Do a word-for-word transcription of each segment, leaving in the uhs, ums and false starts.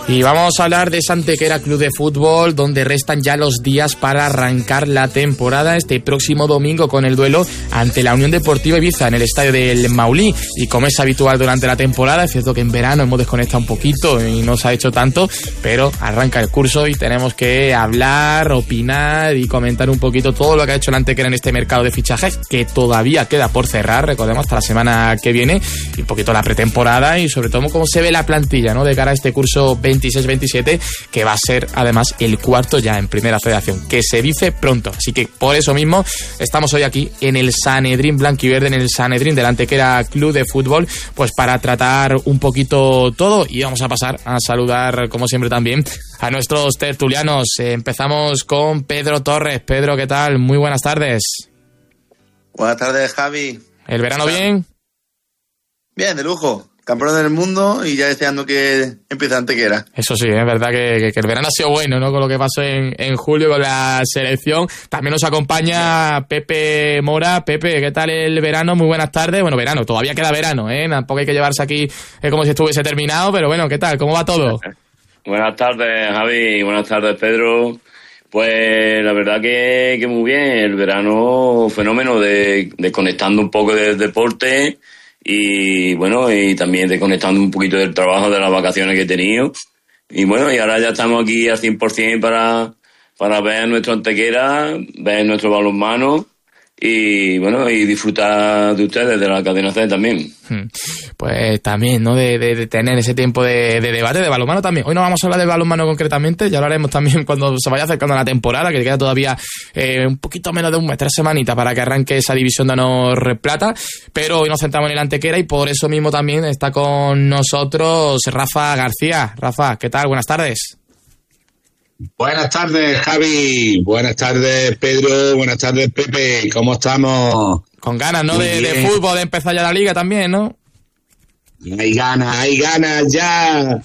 Y vamos a hablar de ese Antequera Club de Fútbol, donde restan ya los días para arrancar la temporada este próximo domingo con el duelo ante la Unión Deportiva Ibiza en el estadio del Maulí. Y como es habitual durante la temporada, es cierto que en verano hemos desconectado un poquito y no se ha hecho tanto, pero arranca el curso y tenemos que hablar, opinar y comentar un poquito todo lo que ha hecho el Antequera en este mercado de fichajes, que todavía queda por cerrar, recordemos, hasta la semana que viene, y un poquito la pretemporada y sobre todo cómo se ve la plantilla, ¿no?, de cara a este curso veintiséis veintisiete, que va a ser además el cuarto ya en Primera Federación, que se dice pronto. Así que por eso mismo estamos hoy aquí en el Sanedrín blanquiverde, en el Sanedrín del Antequera Club de Fútbol, pues para tratar un poquito todo, y vamos a pasar a saludar, como siempre también, a nuestros tertulianos. Eh, empezamos con Pedro Torres. Pedro, ¿qué tal? Muy buenas tardes. Buenas tardes, Javi. ¿El verano bien? Bien, de lujo. Campeón del mundo y ya deseando que empiece Antequera. Eso sí, es verdad que, que, que el verano ha sido bueno, ¿no?, con lo que pasó en, en julio con la selección. También nos acompaña Pepe Mora. Pepe, ¿qué tal el verano? Muy buenas tardes. Bueno, verano, todavía queda verano, ¿eh? Tampoco hay que llevarse aquí eh, como si estuviese terminado, pero bueno, ¿qué tal? ¿Cómo va todo? Buenas tardes, Javi. Buenas tardes, Pedro. Pues la verdad que, que muy bien. El verano, fenómeno de desconectando un poco del deporte. Y bueno, y también desconectando un poquito del trabajo, de las vacaciones que he tenido. Y bueno, y ahora ya estamos aquí al cien por ciento para, para ver nuestro Antequera, ver nuestro balonmano y bueno, y disfrutar de ustedes, de la cadena C también. Pues también, ¿no?, de, de, de tener ese tiempo de, de debate, de balonmano también. Hoy no vamos a hablar de balonmano concretamente, ya lo haremos también cuando se vaya acercando la temporada, que queda todavía eh, un poquito menos de un mes, tres semanitas para que arranque esa división de honor plata, pero hoy nos centramos en el Antequera y por eso mismo también está con nosotros Rafa García. Rafa, ¿qué tal? Buenas tardes. Buenas tardes, Javi. Buenas tardes, Pedro. Buenas tardes, Pepe. ¿Cómo estamos? Con ganas, ¿no?, de, de fútbol, de empezar ya la liga también, ¿no? Hay ganas, hay ganas ya.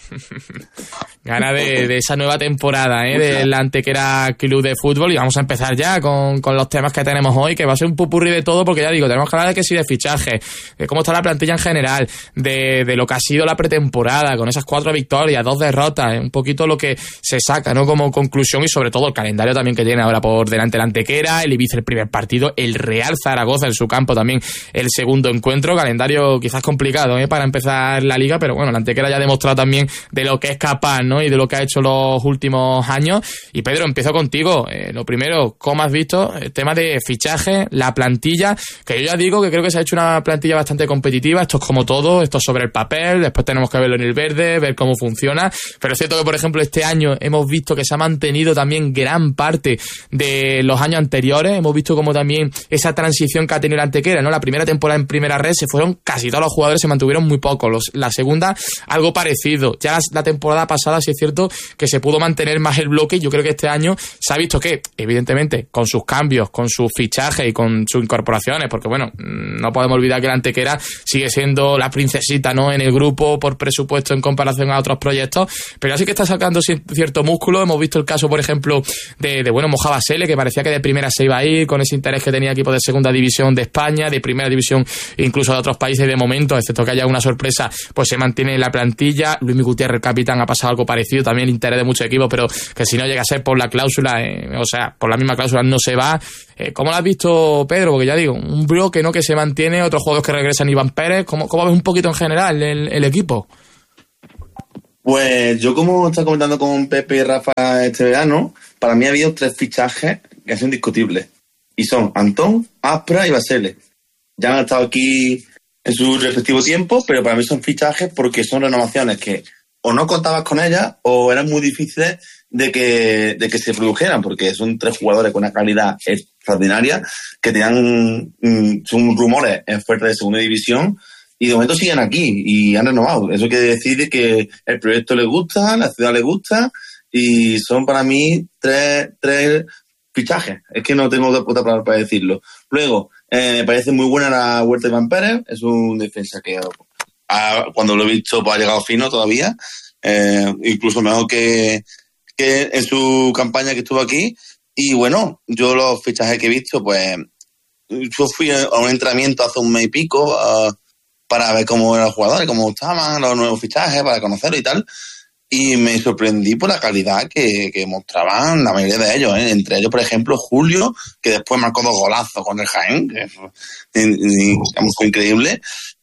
Ganas de, de esa nueva temporada, ¿eh?, del Antequera Club de Fútbol. Y vamos a empezar ya con, con los temas que tenemos hoy, que va a ser un pupurrí de todo, porque ya digo, tenemos que hablar de que sí, de fichaje, de cómo está la plantilla en general, de, de lo que ha sido la pretemporada, con esas cuatro victorias, dos derrotas, ¿eh?, un poquito lo que se saca, ¿no?, como conclusión, y sobre todo el calendario también que tiene ahora por delante el Antequera, el Ibiza el primer partido, el Real Zaragoza en su campo también el segundo encuentro, calendario quizás complicado, ¿eh?, para empezar la liga, pero bueno, el Antequera ya ha demostrado también de lo que es capaz, ¿no?, y de lo que ha hecho los últimos años. Y Pedro, empiezo contigo. Eh, lo primero, ¿cómo has visto el tema de fichaje, la plantilla? Que yo ya digo que creo que se ha hecho una plantilla bastante competitiva. Esto es como todo, esto es sobre el papel, después tenemos que verlo en el verde, ver cómo funciona. Pero es cierto que, por ejemplo, este año hemos visto que se ha mantenido también gran parte de los años anteriores. Hemos visto como también esa transición que ha tenido el Antequera, ¿no? La primera temporada en primera red se fueron casi todos los jugadores, se mantuvieron muy pocos. Los, la segunda, algo parecido. Ya la, la temporada pasada sí es cierto que se pudo mantener más el bloque. Yo creo que este año se ha visto que, evidentemente, con sus cambios, con sus fichajes y con sus incorporaciones, porque bueno, no podemos olvidar que la Antequera sigue siendo la princesita, ¿no?, en el grupo por presupuesto en comparación a otros proyectos, pero así que está sacando cierto músculo. Hemos visto el caso, por ejemplo, de, de bueno, Moja Basele, que parecía que de primera se iba a ir, con ese interés que tenía equipos de segunda división de España, de primera división incluso de otros países. De momento, excepto que haya una sorpresa, pues se mantiene en la plantilla. Luis Gutiérrez, el capitán, ha pasado algo parecido, también el interés de muchos equipos, pero que si no llega a ser por la cláusula, eh, o sea, por la misma cláusula no se va. Eh, ¿Cómo lo has visto, Pedro? Porque ya digo, un bloque, ¿no?, que se mantiene, otros jugadores que regresan, Iván Pérez. ¿Cómo, cómo ves un poquito en general el, el equipo? Pues yo, como estaba comentando con Pepe y Rafa este verano, para mí ha habido tres fichajes que son indiscutibles, y son Antón, Aspra y Basele. Ya han estado aquí en su respectivo tiempo, pero para mí son fichajes porque son renovaciones que o no contabas con ellas o eran muy difíciles de que, de que se produjeran, porque son tres jugadores con una calidad extraordinaria que tenían, son rumores en fuertes de segunda división, y de momento siguen aquí y han renovado. Eso quiere decir que el proyecto les gusta, la ciudad les gusta, y son para mí tres, tres fichajes. Es que no tengo otra palabra para decirlo. Luego, eh, me parece muy buena la vuelta de Iván Pérez. Es un defensa que ha, cuando lo he visto pues, ha llegado fino todavía, eh, incluso mejor que, que en su campaña que estuvo aquí. Y bueno, yo los fichajes que he visto, pues yo fui a un entrenamiento hace un mes y pico uh, para ver cómo eran los jugadores, cómo estaban los nuevos fichajes, para conocerlos y tal. y me sorprendí por la calidad que, que mostraban la mayoría de ellos, ¿eh? Entre ellos, por ejemplo, Julio, que después marcó dos golazos con el Jaén, que fue, fue increíble.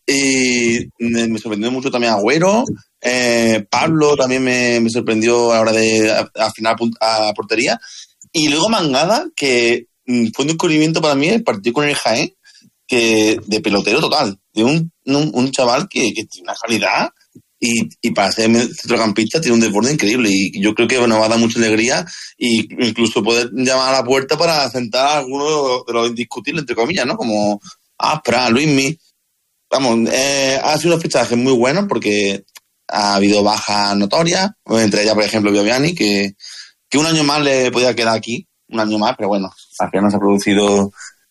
Y me, me sorprendió mucho también Agüero. Eh, Pablo también me, me sorprendió a la hora de afinar a, a portería. Y luego Mangada, que fue un descubrimiento para mí el partido con el Jaén, que de pelotero total, de un, un, un chaval que, que tiene una calidad y, y para ser centrocampista tiene un desborde increíble, y yo creo que nos va a dar mucha alegría, y incluso poder llamar a la puerta para sentar a algunos de los indiscutibles, entre comillas, ¿no? Como Aspra, Luismi. Vamos, eh, ha sido unos fichajes muy buenos porque ha habido bajas notorias, entre ellas, por ejemplo, Bioviani, que, que un año más le podía quedar aquí, un año más, pero bueno, al final no se ha producido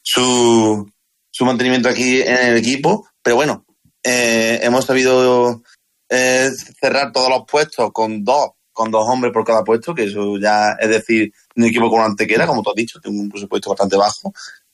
su, su mantenimiento aquí en el equipo. Pero bueno, eh, hemos sabido eh, cerrar todos los puestos con dos, con dos hombres por cada puesto, que eso ya es decir, un equipo con Antequera, como tú has dicho, tiene un presupuesto bastante bajo,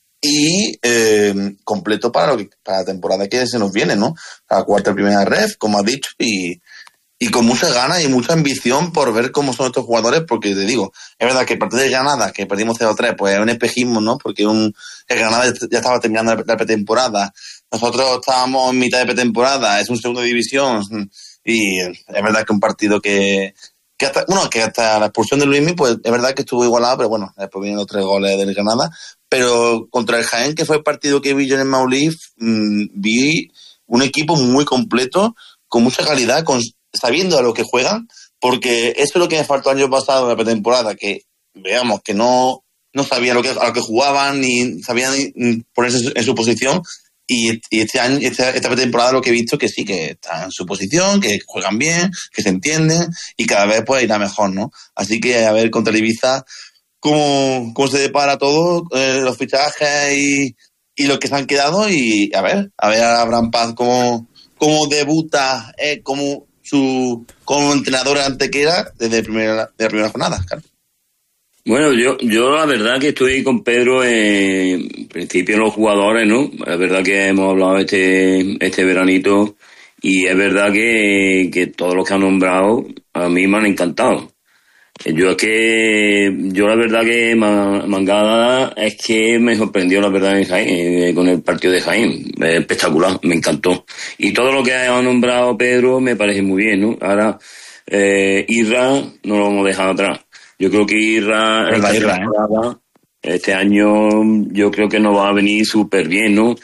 y eh, completo para, lo que, para la temporada que se nos viene, ¿no? La cuarta y primera ref, como has dicho, y, y con muchas ganas y mucha ambición por ver cómo son estos jugadores, porque te digo, es verdad que el partido de Granada, que perdimos cero tres, pues es un espejismo, ¿no? Porque un, el Granada ya estaba terminando la pretemporada, nosotros estábamos en mitad de pretemporada, es un segundo de división, y es verdad que un partido que, que hasta, bueno, que hasta la expulsión de Luismi, pues es verdad que estuvo igualado, pero bueno, después vienen los tres goles del Granada. Pero contra el Jaén, que fue el partido que vi yo en el Maulí, mmm, vi un equipo muy completo, con mucha calidad, con, sabiendo a lo que juegan, porque eso es lo que me faltó el año pasado en la pretemporada, que veamos que no, no sabían lo que, a lo que jugaban, ni sabían ni ponerse en su posición, y, y este año, esta, esta pretemporada lo que he visto que sí, que están en su posición, que juegan bien, que se entienden, y cada vez pues irá mejor, ¿no? Así que a ver contra el Ibiza cómo, cómo se depara todo, eh, los fichajes y, y los que se han quedado, y a ver, a ver a Abraham Paz cómo, cómo debuta eh, como su como entrenador de Antequera desde primera, de la primera jornada, claro. Bueno, yo yo la verdad que estoy con Pedro en principio en los jugadores, ¿no? Es verdad que hemos hablado este este veranito, y es verdad que, que todos los que han nombrado a mí me han encantado. Yo es que, yo la verdad que Mangada es que me sorprendió la verdad en Jaén, con el partido de Jaén, espectacular, me encantó. Y todo lo que ha nombrado Pedro me parece muy bien, ¿no? Ahora, eh, Irra no lo vamos a dejar atrás. Yo creo que Irra, esta Irra temporada, ¿eh? Este año yo creo que nos va a venir súper bien, ¿no?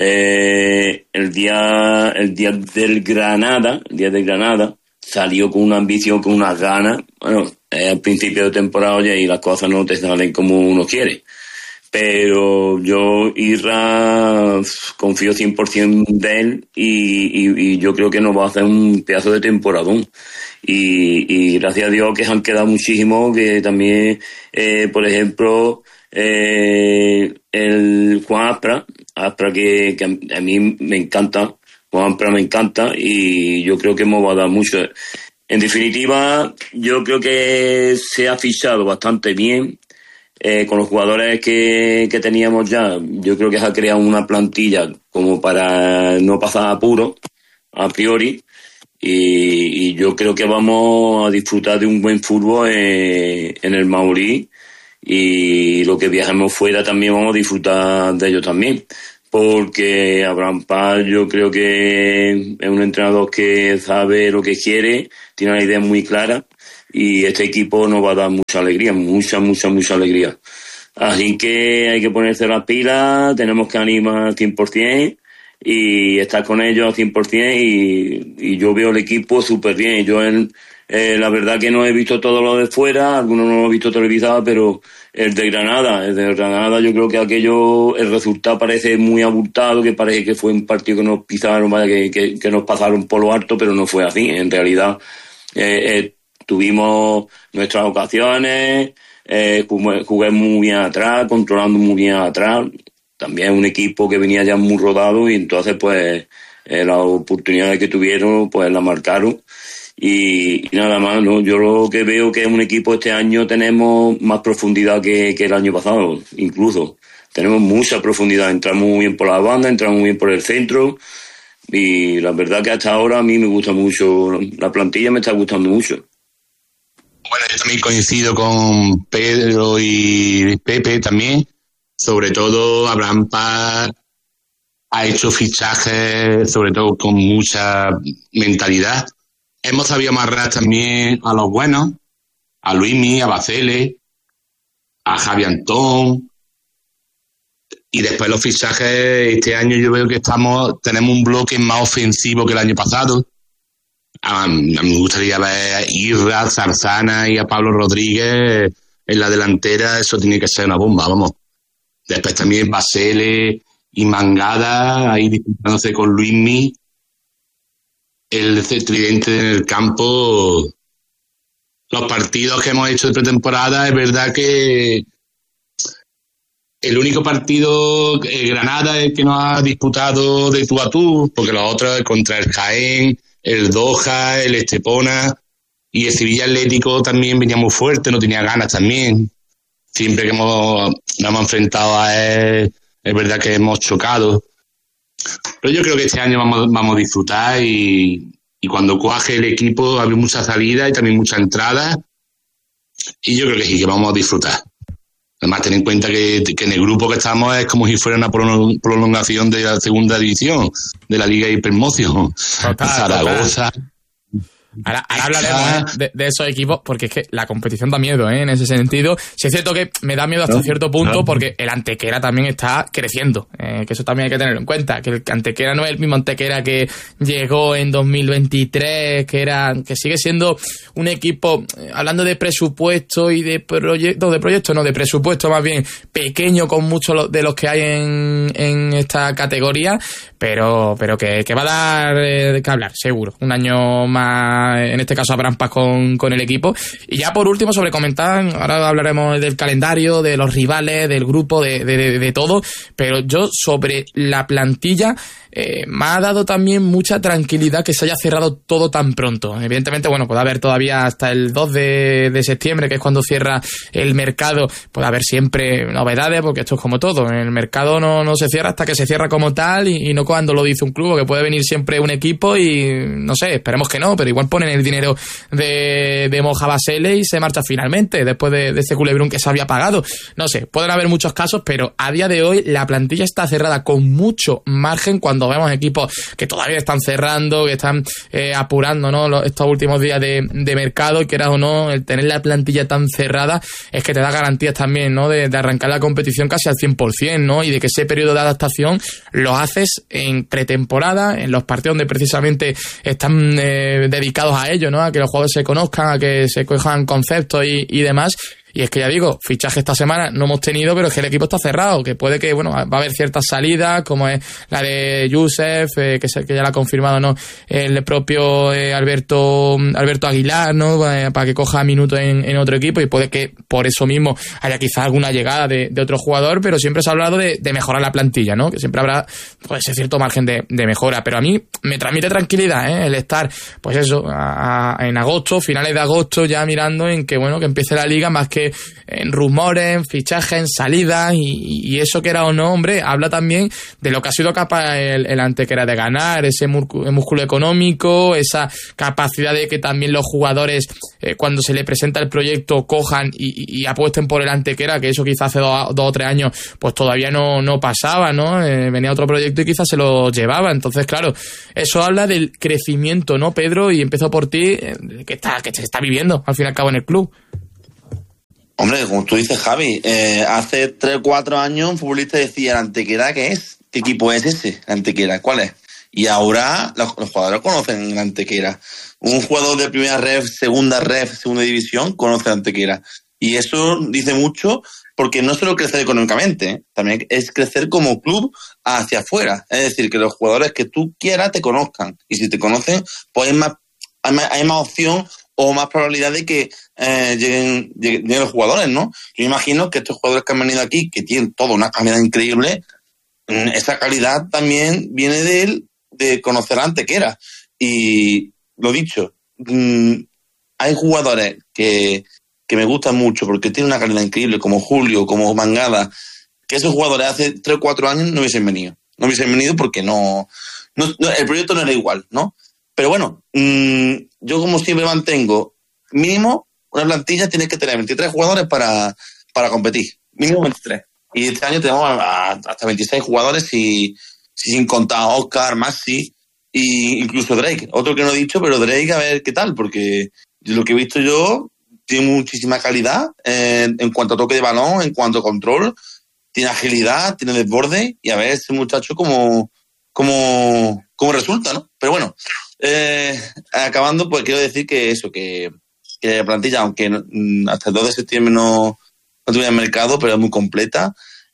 Eh, el día, el día del Granada, el día del Granada, salió con una ambición, con unas ganas. Bueno, es al principio de temporada, oye, y las cosas no te salen como uno quiere. Pero yo, Irra, confío cien por ciento de él, y, y, y yo creo que nos va a hacer un pedazo de temporadón. Y, y gracias a Dios que se han quedado muchísimos, que también, eh, por ejemplo, eh, el Juan Aspra, Aspra que, que a mí me encanta, Juan Aspra me encanta, y yo creo que me va a dar mucho. En definitiva, yo creo que se ha fichado bastante bien, eh, con los jugadores que, que teníamos ya. Yo creo que se ha creado una plantilla como para no pasar apuro, a priori, y, y yo creo que vamos a disfrutar de un buen fútbol en, en el Maulí, y lo que viajemos fuera también vamos a disfrutar de ello también. Porque Abraham Paz yo creo que es un entrenador que sabe lo que quiere, tiene una idea muy clara, y este equipo nos va a dar mucha alegría, mucha, mucha, mucha alegría. Así que hay que ponerse las pilas, tenemos que animar al cien por ciento y estar con ellos al cien por ciento, y, y yo veo el equipo súper bien. Yo en, eh, la verdad que no he visto todo lo de fuera, algunos no lo he visto televisado, pero el de Granada, el de Granada yo creo que aquello, el resultado parece muy abultado, que parece que fue un partido que nos pisaron, vaya, que, que, que nos pasaron por lo alto, pero no fue así. En realidad eh, eh, tuvimos nuestras ocasiones, eh, jugué, jugué muy bien atrás, controlando muy bien atrás. También un equipo que venía ya muy rodado, y entonces pues eh, las oportunidades que tuvieron pues las marcaron. Y, y nada más, ¿no? Yo lo que veo que es un equipo, este año tenemos más profundidad que, que el año pasado, incluso. Tenemos mucha profundidad, entramos muy bien por la banda, entramos muy bien por el centro, y la verdad que hasta ahora a mí me gusta mucho, la plantilla me está gustando mucho. también coincido con Pedro y Pepe también. Sobre todo, Abraham Paz ha hecho fichajes, sobre todo con mucha mentalidad. Hemos sabido amarrar también a los buenos, a Luismi, a Bacele, a Javi Antón. Y después los fichajes, este año yo veo que estamos tenemos un bloque más ofensivo que el año pasado. A, a mí me gustaría ver a Irra, Zarzana y a Pablo Rodríguez en la delantera. Eso tiene que ser una bomba, vamos. Después también Basele y Mangada ahí disputándose con Luismi. El tridente en el campo. Los partidos que hemos hecho de pretemporada, es verdad que el único partido, eh, Granada, es el que nos ha disputado de tú a tú, porque los otros contra el Jaén, el Doha, el Estepona y el Sevilla Atlético también venía muy fuerte, no tenía ganas también. Siempre que hemos, nos hemos enfrentado a él, es verdad que hemos chocado. Pero yo creo que este año vamos, vamos a disfrutar y, y cuando cuaje el equipo va a haber mucha salida y también mucha entrada. Y yo creo que sí, que vamos a disfrutar. Además, ten en cuenta que, que en el grupo que estamos es como si fuera una prolongación de la segunda división de la Liga Hipermoción. Total, Zaragoza. Total. Ahora, ahora hablaremos de, de esos equipos, porque es que la competición da miedo, ¿eh? En ese sentido. Sí es cierto que me da miedo hasta cierto punto, porque el Antequera también está creciendo, eh, que eso también hay que tenerlo en cuenta, que el Antequera no es el mismo Antequera que llegó en dos mil veintitrés, que era que sigue siendo un equipo, eh, hablando de presupuesto y de proyectos, de proyectos, no, de presupuesto más bien, pequeño con muchos de los que hay en, en esta categoría, pero pero que, que va a dar eh, que hablar, seguro. Un año más, en este caso Abraham Paz con, con el equipo. Y ya por último, sobre comentar, ahora hablaremos del calendario, de los rivales, del grupo, de, de, de, de todo, pero yo sobre la plantilla eh, me ha dado también mucha tranquilidad que se haya cerrado todo tan pronto. Evidentemente, bueno, puede haber todavía hasta el dos de, de septiembre, que es cuando cierra el mercado, puede haber siempre novedades, porque esto es como todo, el mercado no, no se cierra hasta que se cierra como tal y, y no cuando lo dice un club, que puede venir siempre un equipo y no sé, esperemos que no, pero igual ponen el dinero de, de Moja Basele y se marcha finalmente después de, de ese culebrón que se había pagado. No sé, pueden haber muchos casos, pero a día de hoy la plantilla está cerrada con mucho margen cuando vemos equipos que todavía están cerrando, que están eh, apurando, ¿no? Los, estos últimos días de, de mercado, y quieras o no, el tener la plantilla tan cerrada es que te da garantías también, ¿no? De, de arrancar la competición casi al cien por ciento, ¿no? Y de que ese periodo de adaptación lo haces en pretemporada, en los partidos donde precisamente están eh, dedicados a ello, ¿no? A que los jugadores se conozcan, a que se cojan conceptos y, y demás. Y es que ya digo, fichaje esta semana no hemos tenido, pero es que el equipo está cerrado, que puede que, bueno, va a haber ciertas salidas, como es la de Yusef, eh, que, se, que ya la ha confirmado, ¿no? El propio eh, Alberto Alberto Aguilar, ¿no? Eh, para que coja minutos en, en otro equipo, y puede que por eso mismo haya quizás alguna llegada de, de otro jugador, pero siempre se ha hablado de, de mejorar la plantilla, ¿no? Que siempre habrá, pues, ese cierto margen de, de mejora, pero a mí me transmite tranquilidad, ¿eh? El estar, pues eso, a, a, en agosto, finales de agosto, ya mirando en que, bueno, que empiece la liga, más que en rumores, en fichajes, en salidas, y, y eso, que era o no, hombre, habla también de lo que ha sido capaz el, el Antequera de ganar, ese músculo económico, esa capacidad de que también los jugadores, eh, cuando se le presenta el proyecto, cojan y, y apuesten por el Antequera, que eso quizás hace dos, dos o tres años pues todavía no, no pasaba, ¿no? Eh, venía otro proyecto y quizás se lo llevaba. Entonces, claro, eso habla del crecimiento, ¿no, Pedro? Y empiezo por ti, eh, que está, que se está viviendo al fin y al cabo en el club. Hombre, como tú dices, Javi, eh, hace tres o cuatro años un futbolista decía, ¿el Antequera qué es? ¿Qué equipo es ese? ¿El Antequera? ¿Cuál es? Y ahora los, los jugadores conocen el Antequera. Un jugador de primera ref, segunda ref, segunda división, conoce el Antequera. Y eso dice mucho, porque no solo crecer económicamente, ¿eh? También es crecer como club hacia afuera. Es decir, que los jugadores que tú quieras te conozcan. Y si te conocen, pues hay más, hay más, hay más opción o más probabilidad de que eh, lleguen, lleguen, lleguen los jugadores, ¿no? Yo imagino que estos jugadores que han venido aquí, que tienen toda una calidad increíble, esa calidad también viene de él, de conocer a Antequera. Y lo dicho, mmm, hay jugadores que, que me gustan mucho porque tienen una calidad increíble, como Julio, como Mangada, que esos jugadores hace tres o cuatro años no hubiesen venido. No hubiesen venido porque no, no, no el proyecto no era igual, ¿no? Pero bueno, mmm, yo como siempre mantengo mínimo una plantilla tienes que tener veintitrés jugadores para, para competir, mínimo veintitrés. Y este año tenemos a, a, hasta veintiséis jugadores y, sin contar a Oscar, Maxi e incluso Drake. Otro que no he dicho, pero Drake a ver qué tal, porque lo que he visto yo tiene muchísima calidad en, en cuanto a toque de balón, en cuanto a control, tiene agilidad, tiene desborde, y a ver ese muchacho cómo, cómo, cómo resulta, ¿no? Pero bueno, eh, acabando, pues quiero decir que eso, que, que la plantilla, aunque hasta el dos de septiembre no, no tuviera mercado, pero es muy completa.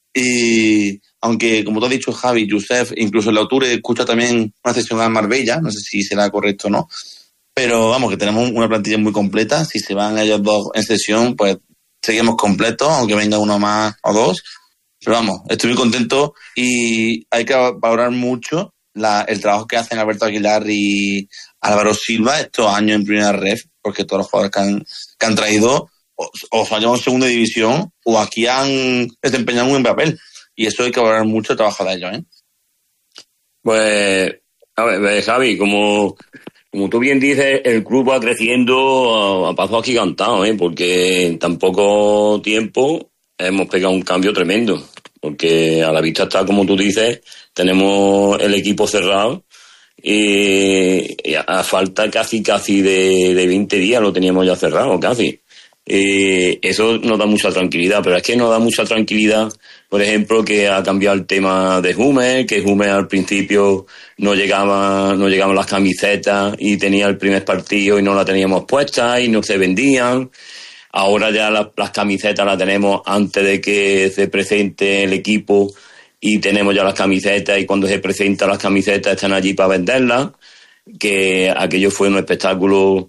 Y aunque, como tú has dicho, Javi, Josep, incluso el autor escucha también una sesión a Marbella, no sé si será correcto o no, pero vamos, que tenemos una plantilla muy completa. Si se van ellos dos en sesión, pues seguimos completos, aunque venga uno más o dos. Pero vamos, estoy muy contento y hay que valorar mucho la, el trabajo que hacen Alberto Aguilar y Álvaro Silva estos años en primera ref, porque todos los jugadores que han, que han traído o, o fallado en segunda división o aquí han desempeñado un buen papel. Y eso hay que valorar mucho el trabajo de ellos, ¿eh? Pues, a ver, Javi, como, como tú bien dices, el club va creciendo a, a paso agigantado, ¿eh? Porque en tan poco tiempo hemos pegado un cambio tremendo. Porque a la vista está, como tú dices, tenemos el equipo cerrado y, y a, a falta casi casi de, de veinte días lo teníamos ya cerrado, casi. Eh, eso nos da mucha tranquilidad, pero es que nos da mucha tranquilidad, por ejemplo, que ha cambiado el tema de Hummel, que Hummel al principio no llegaba, no llegaban las camisetas y tenía el primer partido y no la teníamos puesta y no se vendían. Ahora ya la, las camisetas las tenemos antes de que se presente el equipo y tenemos ya las camisetas, y cuando se presentan las camisetas están allí para venderlas, que aquello fue un espectáculo,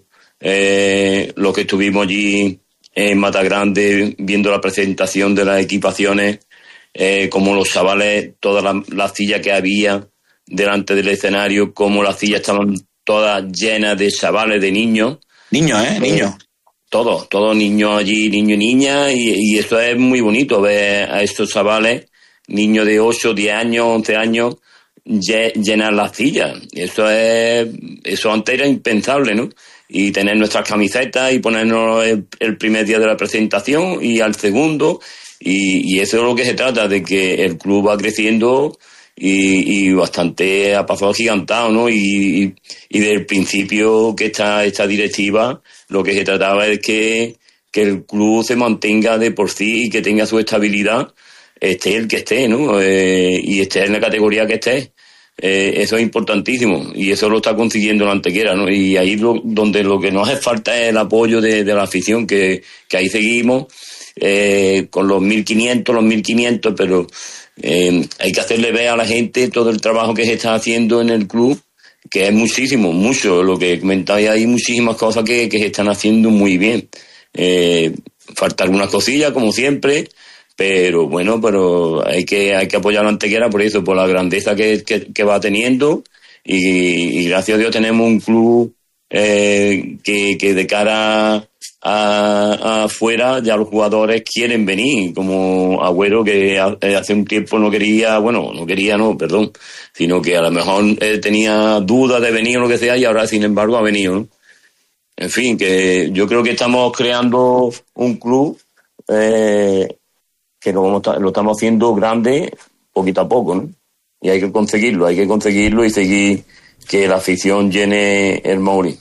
eh, lo que estuvimos allí en Matagrande viendo la presentación de las equipaciones, eh, como los chavales, todas las la sillas que había delante del escenario, como las sillas estaban todas llenas de chavales, de niños. Niños, ¿eh? Niños. Eh, todos, todos niños allí, niños y niñas, y, y eso es muy bonito, ver a estos chavales, niños de ocho, diez años, once años, llenar las sillas. Eso es, eso antes era impensable, ¿no? Y tener nuestras camisetas y ponernos el, el primer día de la presentación y al segundo, y, y eso es lo que se trata, de que el club va creciendo y, y bastante a paso agigantado, ¿no? Y, y, y del principio que está esta directiva, lo que se trataba es que, que el club se mantenga de por sí y que tenga su estabilidad, esté el que esté, ¿no? Eh, y esté en la categoría que esté. Eh, eso es importantísimo y eso lo está consiguiendo la Antequera, ¿no? Y ahí lo, donde lo que nos hace falta es el apoyo de, de la afición, que, que ahí seguimos eh, con los mil quinientos, los mil quinientos, pero eh, hay que hacerle ver a la gente todo el trabajo que se está haciendo en el club, que es muchísimo, mucho, lo que comentáis, hay muchísimas cosas que, que se están haciendo muy bien. Eh, falta algunas cosillas, como siempre, pero bueno, pero hay que hay que apoyar a la Antequera por eso, por la grandeza que, que, que va teniendo, y, y gracias a Dios tenemos un club eh, que, que de cara a, a afuera ya los jugadores quieren venir, como Agüero, que hace un tiempo no quería, bueno, no quería no, perdón, sino que a lo mejor él tenía dudas de venir o lo que sea, y ahora sin embargo ha venido, ¿no? En fin, que yo creo que estamos creando un club eh, que lo, lo estamos haciendo grande poquito a poco, ¿no? Y hay que conseguirlo, hay que conseguirlo y seguir que la afición llene el Mouri.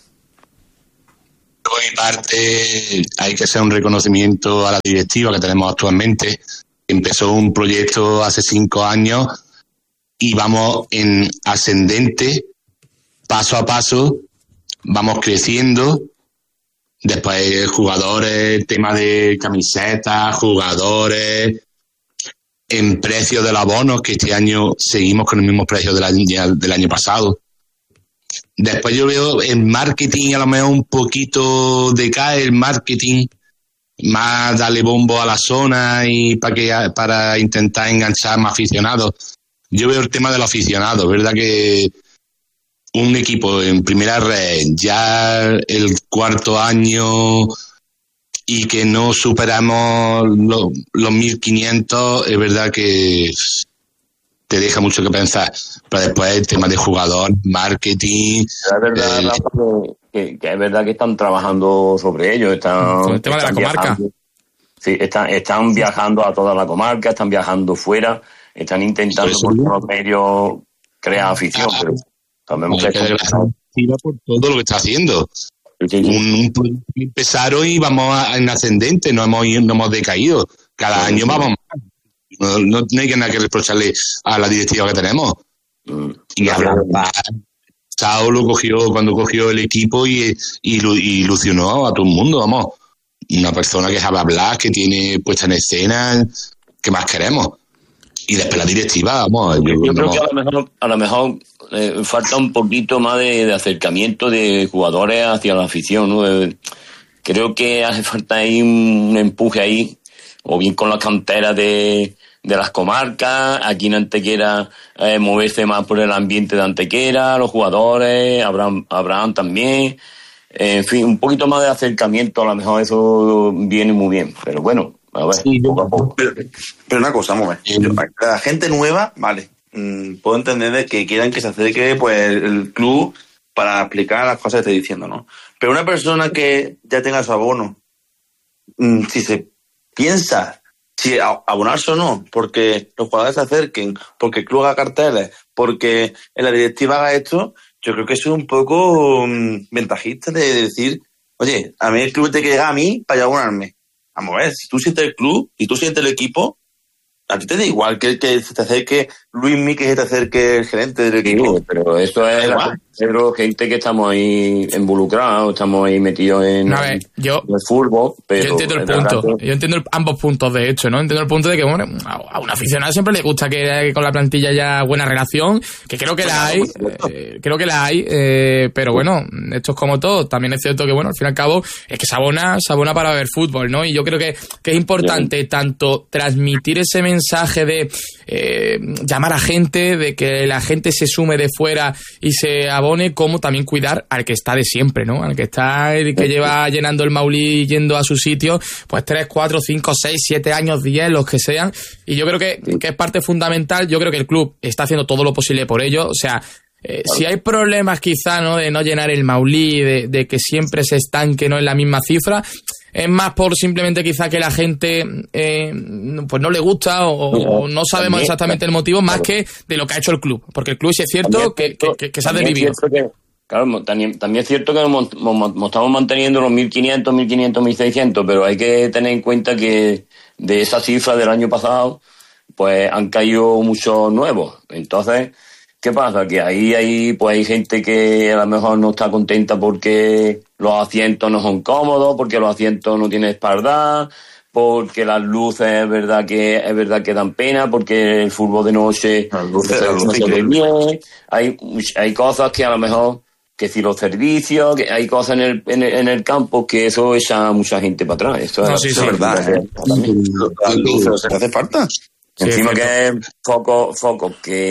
Por mi parte, hay que hacer un reconocimiento a la directiva que tenemos actualmente. Empezó un proyecto hace cinco años y vamos en ascendente, paso a paso, vamos creciendo. Después jugadores, tema de camisetas, jugadores, en precios de los abonos, que este año seguimos con el mismo precio del año, del año pasado. Después yo veo el marketing, a lo mejor un poquito decae el marketing, más darle bombo a la zona y para que para intentar enganchar más aficionados. Yo veo el tema de los aficionados, ¿verdad? Que un equipo en primera red ya el cuarto año y que no superamos los, los mil quinientos, es verdad que te deja mucho que pensar. Pero después el tema de jugador, marketing... Es verdad, el... Rafa, que que, que es verdad que están trabajando sobre ello. Están, Con el tema de la comarca. Viajando, sí, están, están viajando a toda la comarca, están viajando fuera, están intentando por todos los medios crear afición, pero también hay que dar por todo lo que está haciendo. Sí, sí. Un, un empezaron y vamos a, en ascendente, no hemos, no hemos decaído. Cada Sí, año sí. vamos más. No, no, no hay nada que reprocharle a la directiva que tenemos. Mm. Y Abraham Sao lo cogió cuando cogió el equipo y, y, y ilusionó a todo el mundo, vamos. Una persona que sabe hablar, que tiene puesta en escena, ¿qué más queremos? Y después la directiva, vamos. Yo, yo creo no, que a lo mejor, a lo mejor eh, falta un poquito más de, de acercamiento de jugadores hacia la afición, ¿no? Eh, creo que hace falta ahí un, un empuje ahí, o bien con las canteras de, de las comarcas, aquí en Antequera eh, moverse más por el ambiente de Antequera, los jugadores, Abraham, Abraham también, eh, en fin, un poquito más de acercamiento, a lo mejor eso viene muy bien, pero bueno, a ver, Sí, poco a poco. Pero, pero una cosa, vamos a ver. Sí. Yo, la gente nueva, vale, mm, puedo entender de que quieran que se acerque pues el club para explicar las cosas que estoy diciendo, ¿no? Pero una persona que ya tenga su abono, mm, si se piensa si a- abonarse o no, porque los jugadores se acerquen, porque el club haga carteles, porque la directiva haga esto, yo creo que eso es un poco mm, ventajista de decir, oye, a mí el club tiene que llegar a mí para yo abonarme. Vamos a ver, si tú sientes el club y tú sientes el equipo, a ti te da igual que, que se te acerque Luis Mí, que se te acerque el gerente del Sí, equipo. pero eso es Da igual. pero gente que estamos ahí involucrados, estamos ahí metidos en, A ver, yo- en el fútbol. Pero Yo entiendo el es verdad punto, que- yo entiendo el- ambos puntos, de hecho, ¿no? Entiendo el punto de que, bueno, a a un aficionado siempre le gusta que haya con la plantilla haya buena relación, que creo que la hay, eh, creo que la hay, eh, pero bueno, esto es como todo. También es cierto que, bueno, al fin y al cabo, es que se abona, se abona para ver fútbol, ¿no? Y yo creo que, que es importante tanto transmitir ese mensaje de eh, llamar a gente, de que la gente se sume de fuera y se abone, como también cuidar al que está de siempre, ¿no? Al que está, el que lleva llenando el Maulí, yendo a su sitio, pues tres, cuatro, cinco, seis, siete años, diez, los que sean. Y yo creo que, que es parte fundamental. Yo creo que el club está haciendo todo lo posible por ello. O sea, eh, si hay problemas quizá, ¿no? De no llenar el Maulí, de, de que siempre se estanque, ¿no? En la misma cifra, es más por simplemente quizá que la gente eh, pues no le gusta o, o no sabemos También, exactamente el motivo, más que de lo que ha hecho el club. Porque el club sí es cierto También que, es cierto- que, que, que se ha también es desvivido. cierto que- Claro, también, también es cierto que nos, nos- nos estamos manteniendo los mil quinientos, mil quinientos, mil seiscientos, pero hay que tener en cuenta que de esa cifra del año pasado, pues han caído muchos nuevos. Entonces, ¿qué pasa? Que ahí, ahí pues hay gente que a lo mejor no está contenta porque los asientos no son cómodos, porque los asientos no tienen espaldar, porque las luces es verdad que es verdad que dan pena, porque el fútbol de noche Las luces, no las se luces ve increíbles. bien. Hay, hay cosas que a lo mejor, que si los servicios, que hay cosas en el, en el, en el campo que eso echa a mucha gente para atrás. Eso No, es, sí, Eso sí. es verdad, ¿eh? También. Las luces, ¿se hace falta? Sí, Encima es que focos focos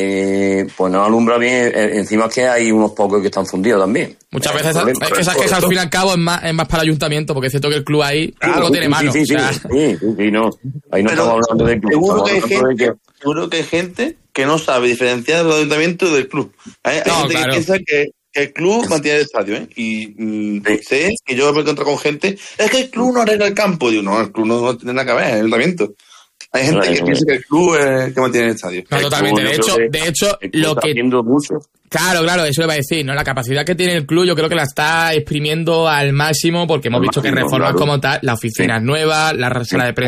que pues no alumbra bien, eh, encima que hay unos pocos que están fundidos también. Muchas Eh, veces problema. es que esas quejas al fin y al cabo es más, es más para el ayuntamiento, porque es cierto que el club ahí algo tiene Sí, mano. Sí, sí, o sea, sí, sí, sí, sí, no. Ahí no Pero estamos hablando de club, seguro que, hay estamos hablando de gente, seguro que hay gente que no sabe diferenciar el ayuntamiento del club. Hay, hay No, gente claro. que piensa que, que el club mantiene el estadio, ¿eh? Y mm, Sí. sé que yo me encuentro con gente, es que el club no arregla el campo. Digo, no, el club no, no tiene nada que ver, es el ayuntamiento. Hay gente Claro, que no. piensa que el club es el que mantiene el estadio. no, El totalmente. club, De yo hecho, creo que de hecho, el club lo está que haciendo mucho. Claro, claro, eso le iba a decir, ¿no? La capacidad que tiene el club yo creo que la está exprimiendo al máximo, porque hemos Al visto que máximo, reformas claro. como tal, la oficina es nueva, la sala de prensa